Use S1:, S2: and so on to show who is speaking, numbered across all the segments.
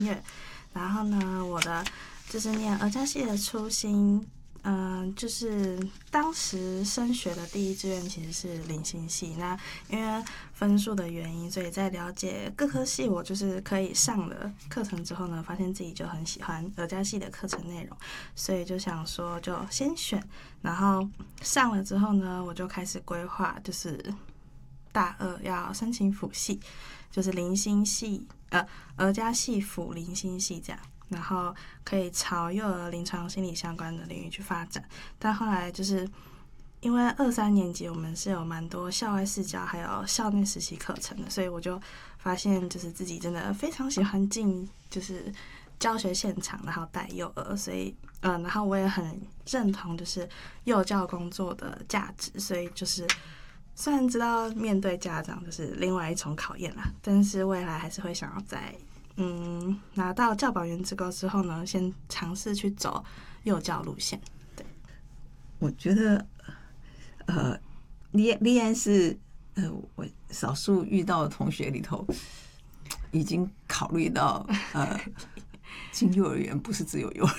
S1: 乐。然后呢，我的就是念儿家系的初心，就是当时升学的第一志愿其实是灵性系。那因为分数的原因，所以在了解各科系我就是可以上了课程之后呢，发现自己就很喜欢儿家系的课程内容，所以就想说就先选。然后上了之后呢，我就开始规划，就是大二要申请辅系，就是灵性系，儿家系辅灵性系这样。然后可以朝幼儿临床心理相关的领域去发展。但后来就是因为2、3年级我们是有蛮多校外试教还有校内实习课程的，所以我就发现就是自己真的非常喜欢进就是教学现场，然后带幼儿，所以然后我也很认同就是幼教工作的价值，所以就是虽然知道面对家长就是另外一重考验啦，但是未来还是会想要在拿到教保员资格之后呢，先尝试去走幼教路线。对，
S2: 我觉得，立安是我少数遇到的同学里头，已经考虑到进幼儿园不是只有幼儿，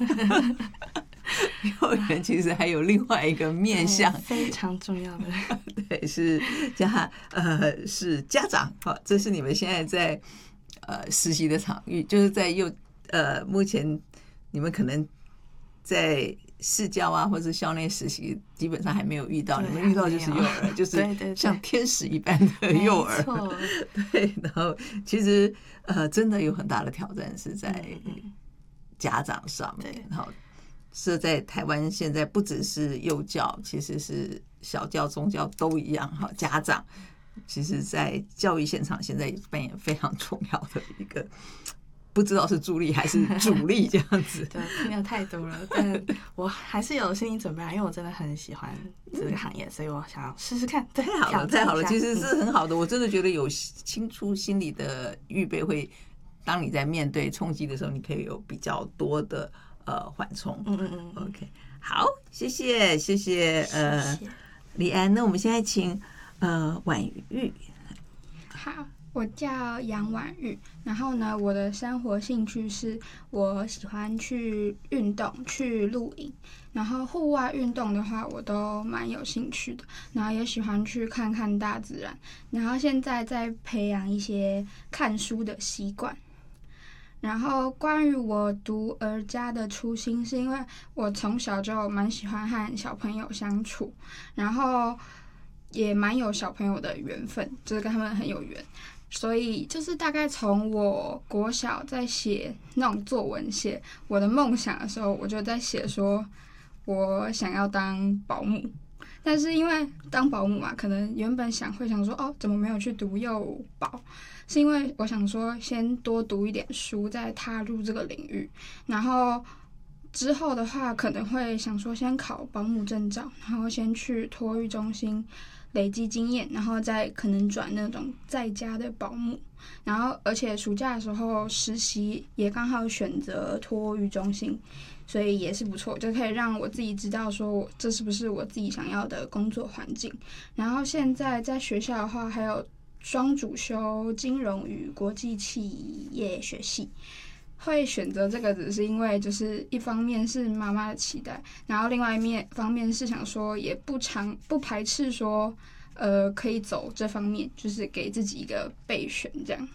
S2: 幼儿园其实还有另外一个面向，
S1: 非常重要的，
S2: 对，是是家长。好，这是你们现在在实习的场域，就是在目前你们可能在试教啊，或者是校内实习，基本上还没有遇到。你们遇到就是幼儿，就是像天使一般的幼儿。对，然后其实真的有很大的挑战是在家长上面。然后是在台湾现在不只是幼教，其实是小教、中教都一样哈。家长其实在教育现场现在扮演非常重要的一个，不知道是助力还是主力这样子。
S1: 对，听得太多了，但我还是有心理准备，因为我真的很喜欢这个行业，所以我想要试试看。
S2: 太好了，太好了，其实是很好的。我真的觉得有清楚心理的预备，会当你在面对冲击的时候，你可以有比较多的缓冲。OK， 好，谢谢李安。那我们现在请婉玉。
S3: 好，我叫杨婉玉，然后呢，我的生活兴趣是我喜欢去运动，去露营，然后户外运动的话，我都蛮有兴趣的，然后也喜欢去看看大自然，然后现在在培养一些看书的习惯。然后关于我读儿家的初心，是因为我从小就蛮喜欢和小朋友相处，然后也蛮有小朋友的缘分，就是跟他们很有缘，所以就是大概从我国小在写那种作文，写我的梦想的时候，我就在写说我想要当保姆。但是因为当保姆嘛，可能原本会想说怎么没有去读幼保，是因为我想说先多读一点书，再踏入这个领域，然后之后的话可能会想说先考保姆证照，然后先去托育中心累积经验，然后再可能转那种在家的保姆，然后而且暑假的时候实习也刚好选择托育中心，所以也是不错，就可以让我自己知道说这是不是我自己想要的工作环境。然后现在在学校的话，还有双主修金融与国际企业学系。会选择这个只是因为就是一方面是妈妈的期待，然后另外一方面是想说也不排斥说可以走这方面，就是给自己一个备选这样。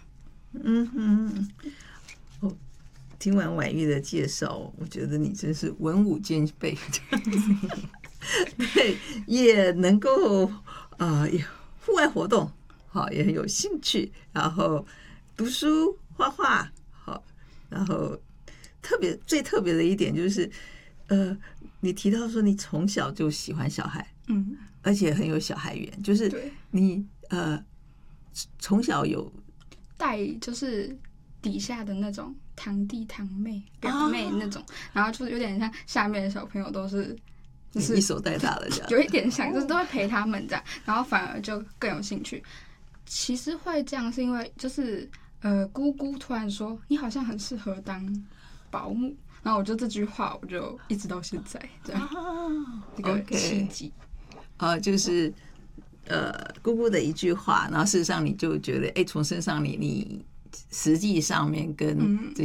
S2: 听完婉玉的介绍，我觉得你真是文武兼备，对，也能够户外活动，好，也很有兴趣，然后读书、画画，好，然后最特别的一点就是，你提到说你从小就喜欢小孩，而且很有小孩缘，就是你从小有
S3: 带就是底下的那种堂弟堂妹表妹那种，然后就是有点像下面的小朋友都是就是
S2: 一手带大的这样，
S3: 有一点像，就是都会陪他们这样，然后反而就更有兴趣。其实会这样是因为就是姑姑突然说你好像很适合当保姆，然后我就这句话我就一直到现在这样，这个契机
S2: 就是姑姑的一句话，然后事实上你就觉得从身上你实际上面跟这